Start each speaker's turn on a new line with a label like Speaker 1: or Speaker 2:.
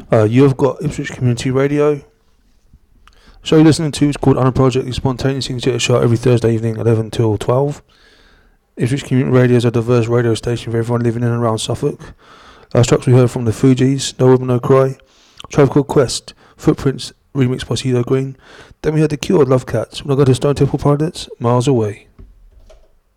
Speaker 1: You have got Ipswich Community Radio. The show you're listening to is called Unapologetically Spontaneous. You can get a show every Thursday evening, 11 till 12. Ipswich Community Radio is a diverse radio station for everyone living in and around Suffolk. Last tracks we heard from the Fugees, No Woman No Cry, Tribe Called Quest, Footprints, remixed by CeeLo Green. Then we heard The Cure, Love Cats. When I go to Stone Temple Pilots, Miles Away.